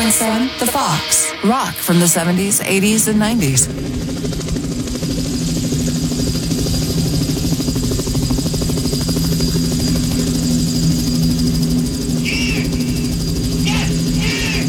Son, The Fox, rock from the 70s, 80s, and 90s.